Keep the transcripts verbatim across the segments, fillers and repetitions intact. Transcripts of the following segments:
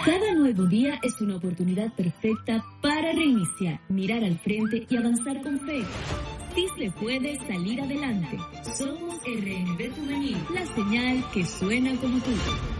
Cada nuevo día es una oportunidad perfecta para reiniciar, mirar al frente y avanzar con fe. Sí se puede salir adelante. Somos R N B Juvenil, la señal que suena como tú.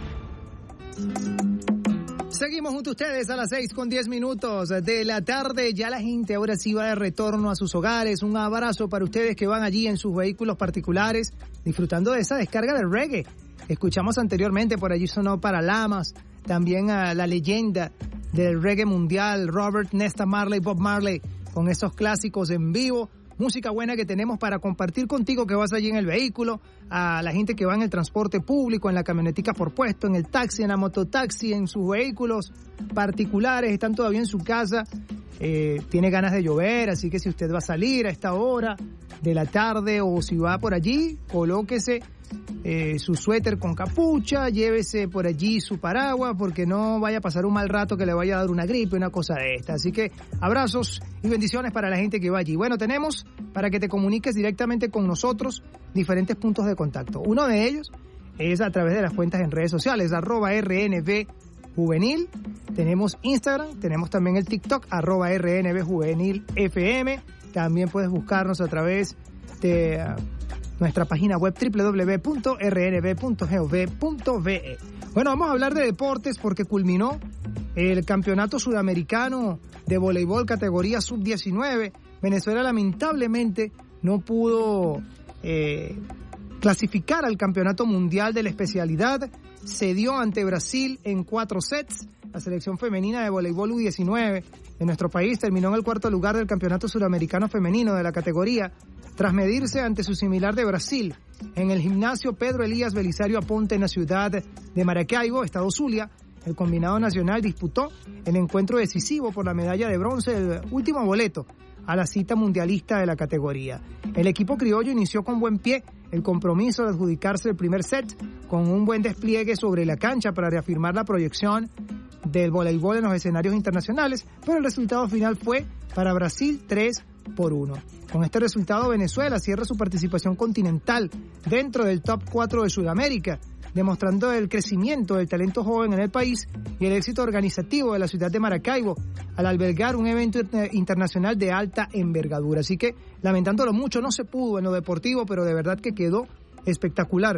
Seguimos junto a ustedes a las seis con diez minutos de la tarde. Ya la gente ahora sí va de retorno a sus hogares. Un abrazo para ustedes que van allí en sus vehículos particulares disfrutando de esa descarga del reggae. Escuchamos anteriormente, por allí sonó Paralamas, también a la leyenda del reggae mundial, Robert Nesta Marley, Bob Marley, con esos clásicos en vivo. Música buena que tenemos para compartir contigo que vas allí en el vehículo, a la gente que va en el transporte público, en la camionetica por puesto, en el taxi, en la mototaxi, en sus vehículos particulares, están todavía en su casa, eh, tiene ganas de llover, así que si usted va a salir a esta hora de la tarde o si va por allí, colóquese eh, su suéter con capucha, llévese por allí su paraguas, porque no vaya a pasar un mal rato que le vaya a dar una gripe, una cosa de esta. Así que abrazos y bendiciones para la gente que va allí. Bueno, tenemos para que te comuniques directamente con nosotros diferentes puntos de contacto. Uno de ellos es a través de las cuentas en redes sociales, arroba R N B Juvenil. Tenemos Instagram, tenemos también el TikTok, arroba R N B Juvenil F M. También puedes buscarnos a través de uh, nuestra página web doble u doble u doble u punto r n b punto gov punto b e. Bueno, vamos a hablar de deportes porque culminó el campeonato sudamericano de voleibol categoría sub diecinueve. Venezuela lamentablemente no pudo eh, clasificar al campeonato mundial de la especialidad. Se dio ante Brasil en cuatro sets. La selección femenina de voleibol U diecinueve de nuestro país terminó en el cuarto lugar del campeonato suramericano femenino de la categoría, tras medirse ante su similar de Brasil en el gimnasio Pedro Elías Belisario Aponte en la ciudad de Maracaibo, estado Zulia. El combinado nacional disputó el encuentro decisivo por la medalla de bronce del último boleto a la cita mundialista de la categoría. El equipo criollo inició con buen pie el compromiso de adjudicarse el primer set con un buen despliegue sobre la cancha para reafirmar la proyección del voleibol en los escenarios internacionales, pero el resultado final fue para Brasil tres por uno. Con este resultado, Venezuela cierra su participación continental dentro del top cuatro de Sudamérica, demostrando el crecimiento del talento joven en el país y el éxito organizativo de la ciudad de Maracaibo al albergar un evento internacional de alta envergadura. Así que, lamentándolo mucho, no se pudo en lo deportivo, pero de verdad que quedó espectacular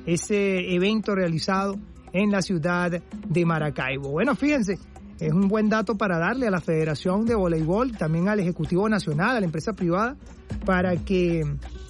ese evento realizado en la ciudad de Maracaibo. Bueno, fíjense, es un buen dato para darle a la Federación de Voleibol, también al Ejecutivo Nacional, a la empresa privada, para que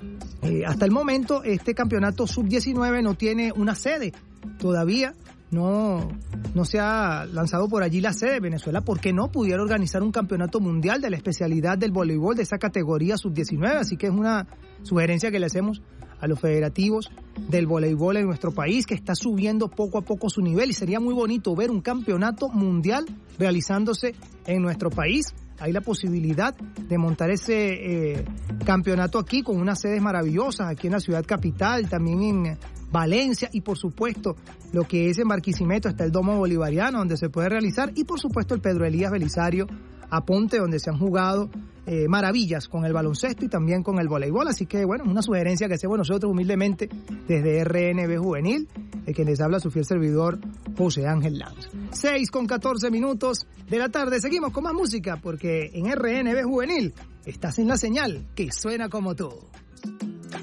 eh, hasta el momento este campeonato sub diecinueve no tiene una sede. Todavía no, no se ha lanzado por allí la sede de Venezuela, porque no pudiera organizar un campeonato mundial de la especialidad del voleibol de esa categoría sub diecinueve. Así que es una sugerencia que le hacemos a los federativos del voleibol en nuestro país, que está subiendo poco a poco su nivel, y sería muy bonito ver un campeonato mundial realizándose en nuestro país. Hay la posibilidad de montar ese eh, campeonato aquí con unas sedes maravillosas, aquí en la ciudad capital, también en Valencia, y por supuesto lo que es en Barquisimeto está el Domo Bolivariano, donde se puede realizar, y por supuesto el Pedro Elías Belisario Aponte, donde se han jugado eh, maravillas con el baloncesto y también con el voleibol. Así que bueno, una sugerencia que hacemos nosotros humildemente desde R N B Juvenil, el que les habla su fiel servidor José Ángel Lanz. seis con catorce minutos de la tarde, seguimos con más música porque en R N B Juvenil estás en la señal que suena como tú.